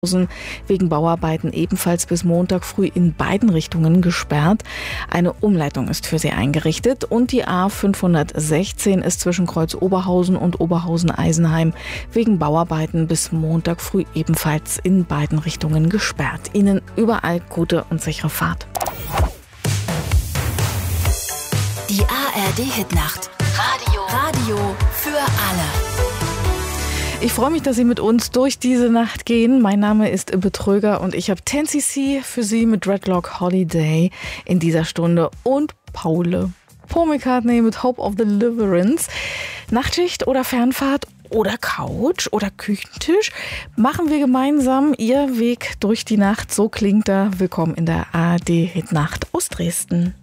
wegen Bauarbeiten ebenfalls bis Montag früh in beiden Richtungen gesperrt. Eine Umleitung ist für sie eingerichtet und die A516 ist zwischen Kreuz Oberhausen und Oberhausen-Eisenheim wegen Bauarbeiten bis Montag früh ebenfalls in beiden Richtungen gesperrt. Ihnen überall gute und sichere Fahrt. Die ARD-Hitnacht. Radio für alle. Ich freue mich, dass Sie mit uns durch diese Nacht gehen. Mein Name ist Betrüger und ich habe 10cc für Sie mit Dreadlock Holiday in dieser Stunde und Paul McCartney mit Hope of Deliverance. Nachtschicht oder Fernfahrt oder Couch oder Küchentisch. Machen wir gemeinsam Ihr Weg durch die Nacht. So klingt er. Willkommen in der ARD-Hitnacht aus Dresden.